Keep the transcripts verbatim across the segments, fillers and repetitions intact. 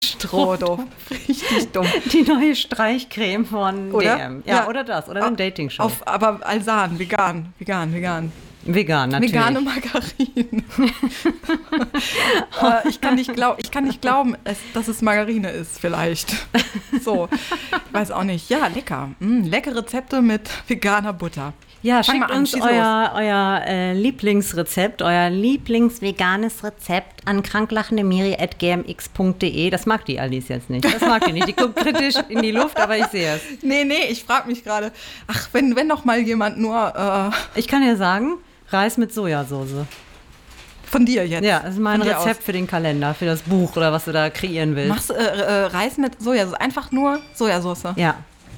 Strohdoof. Richtig dumm. Die neue Streichcreme von Oder? D M. Ja, Ja. oder das. Oder den Dating-Show. Auf, aber Alsan, vegan, vegan, vegan. Vegan, natürlich. Vegane Margarine. äh, ich, kann nicht glaub, ich kann nicht glauben, es, dass es Margarine ist, vielleicht. So, ich weiß auch nicht. Ja, lecker. Mm, leckere Rezepte mit veganer Butter. Ja, Fang schickt mal an, uns schieß euer, euer äh, Lieblingsrezept, euer Lieblingsveganes Rezept an kranklachendemiri at g m x punkt d e. Das mag die Alice jetzt nicht. Das mag die nicht. Die guckt kritisch in die Luft, aber ich sehe es. Nee, nee, ich frage mich gerade, ach, wenn, wenn doch mal jemand nur äh, Ich kann dir sagen, Reis mit Sojasauce. von dir jetzt. Ja, das ist mein von dir Rezept aus. für den Kalender, für das Buch oder was du da kreieren willst. Machst du äh, äh, Reis mit Sojasauce, einfach nur Sojasauce. Ja.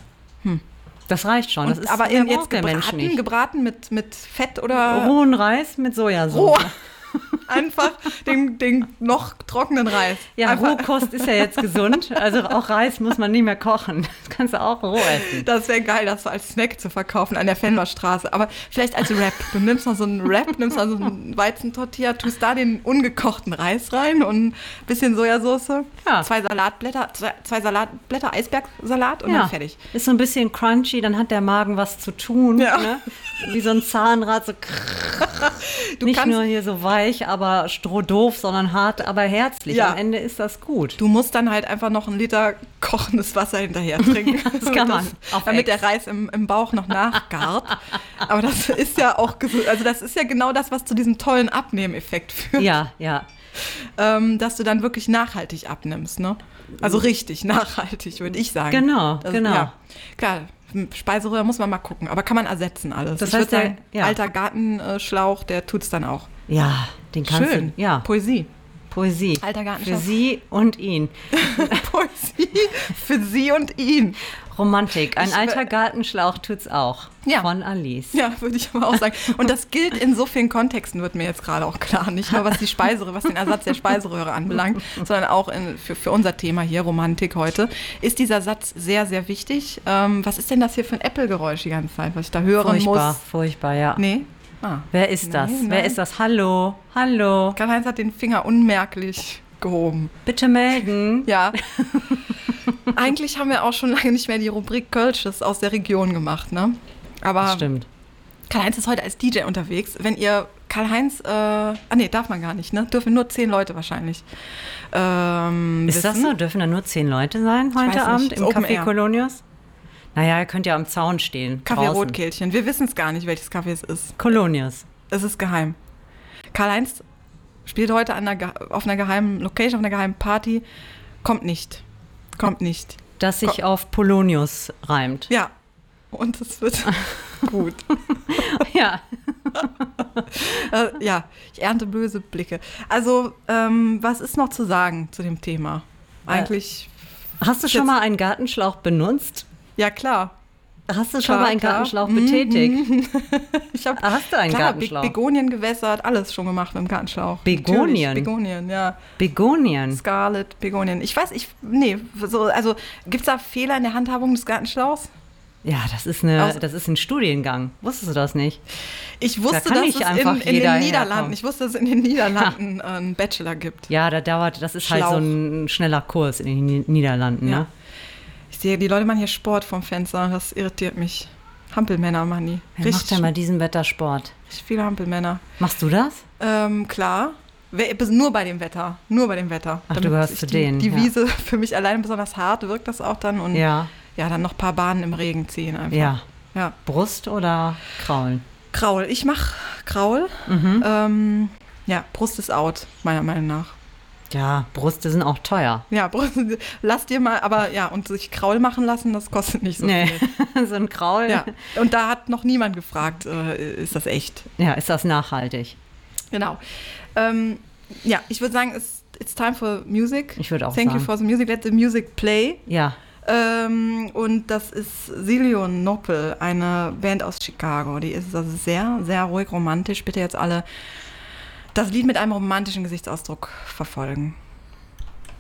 Das reicht schon. Das Und, ist, aber mehr in, jetzt braucht der Mensch gebraten, nicht. gebraten mit, mit Fett oder Rohen Reis mit Sojasauce. roh? Einfach den, den noch trockenen Reis. Ja, Einfach, Rohkost ist ja jetzt gesund. Also auch Reis muss man nicht mehr kochen. Das kannst du auch roh essen. das wäre geil, das so als Snack zu verkaufen an der Fenwerstraße. Aber vielleicht als Wrap. Du nimmst noch so einen Wrap, nimmst noch so einen Weizentortilla, tust da den ungekochten Reis rein und ein bisschen Sojasauce, Ja. zwei Salatblätter, zwei, zwei Salatblätter, Eisbergsalat und Ja, dann fertig. ist so ein bisschen crunchy, dann hat der Magen was zu tun. Ja. Ne? Wie so ein Zahnrad, so Du nicht kannst, nur hier so weich, aber strohdoof, sondern hart, aber herzlich. Ja. Am Ende ist das gut. du musst dann halt einfach noch einen Liter kochendes Wasser hinterher trinken. das kann man. Auf Damit Ex. der Reis im, im Bauch noch nachgart. Aber das ist ja auch gesund. Also das ist ja genau das, was zu diesem tollen Abnehmeffekt führt. Ja, ja. Ähm, dass du dann wirklich nachhaltig abnimmst, ne? Also richtig nachhaltig, würde ich sagen. Genau, Das- genau. Ja. Klar, Speiseröhre muss man mal gucken, aber kann man ersetzen alles. Das ich heißt, würde sagen, der- ja. alter Gartenschlauch, der tut's dann auch. Ja, den kannst Schön. du. Ja, Poesie. Poesie. Alter Gartenschlauch. Für sie und ihn. Poesie für sie und ihn. Romantik. Ein Ich- alter Gartenschlauch tut's auch. Ja. Von Alice. Ja, würde ich aber auch sagen. Und das gilt in so vielen Kontexten, wird mir jetzt gerade auch klar. Nicht nur was die Speiseröhre, was den Ersatz der Speiseröhre anbelangt, sondern auch in, für, für unser Thema hier, Romantik heute, ist dieser Satz sehr, sehr wichtig. Ähm, was ist denn das hier für ein Apple-Geräusch die ganze Zeit, was ich da hören Furchtbar, muss? furchtbar, ja. Nee? Ah. Wer ist das? Nein, Wer nein. ist das? Hallo, hallo. Karl-Heinz hat den Finger unmerklich gehoben. Bitte melden. Ja. Eigentlich haben wir auch schon lange nicht mehr die Rubrik Kölsches aus der Region gemacht, ne? Aber Das stimmt. Karl-Heinz ist heute als D J unterwegs. Wenn ihr Karl-Heinz, äh, ah nee, darf man gar nicht, ne? Dürfen nur zehn Leute wahrscheinlich. Ähm, Ist das wissen. so? Dürfen da nur zehn Leute sein weiß heute nicht. Abend Ist im Open Café Air. Kolonius? Naja, ihr könnt ja am Zaun stehen. Kaffee draußen. Rotkehlchen. Wir wissen es gar nicht, welches Kaffee es ist. Kolonius. Es ist geheim. Karl-Heinz spielt heute an einer, ge- auf einer geheimen Location, auf einer geheimen Party. Kommt nicht. Kommt nicht. Das sich auf Polonius reimt. Ja. Und es wird gut. Ja. Äh, ja, ich ernte böse Blicke. Also, ähm, was ist noch zu sagen zu dem Thema? Eigentlich, Hast du schon Jetzt- mal einen Gartenschlauch benutzt? ja klar. Hast du schon Klar, mal einen klar. Gartenschlauch Mhm. betätigt? Ich habe Hast du einen klar, Be Gartenschlauch? Begonien gewässert, alles schon gemacht mit dem Gartenschlauch. Begonien? Natürlich, Begonien, ja. Begonien. Scarlet, Begonien. Ich weiß, ich, nee, so, also gibt es da Fehler in der Handhabung des Gartenschlauchs? Ja, das ist, eine, Aus- das ist ein Studiengang. Wusstest du das nicht? Ich wusste, kann dass nicht es einfach in, in jeder den Niederlanden, herkommen. ich wusste, dass es in den Niederlanden äh, einen Bachelor gibt. Ja, da dauert, das ist halt Schlauch. so ein schneller Kurs in den Ni- Niederlanden. Ja. Ne? Ich sehe, die Leute machen hier Sport vom Fenster, das irritiert mich. Hampelmänner machen die. Wer macht denn bei diesem Wetter Sport? richtig viele Hampelmänner. Machst du das? Ähm, klar. Wer- Nur bei dem Wetter. Nur bei dem Wetter. Ach, du Damit gehörst sich zu die, denen, Die ja. Wiese für mich allein besonders hart wirkt das auch dann. Und ja, Ja. dann noch ein paar Bahnen im Regen ziehen einfach. Ja. Ja. Brust oder Kraulen? Kraul. Ich mach Kraul. Mhm. Ähm, ja, Brust ist out, meiner Meinung nach. Ja, Brüste sind auch teuer. Ja, Brust, lass dir mal, aber ja, und sich Kraul machen lassen, das kostet nicht so Nee, viel. so ein Kraul. Ja. Und da hat noch niemand gefragt, äh, ist das echt? Ja, ist das nachhaltig? Genau. Ähm, ja, ich würde sagen, it's, it's time for music. Ich würde auch Thank sagen. you for the music. Let the music play. Ja. Ähm, und das ist Silio Noppel, eine Band aus Chicago. Die ist also sehr, sehr ruhig romantisch. Bitte jetzt alle das Lied mit einem romantischen Gesichtsausdruck verfolgen.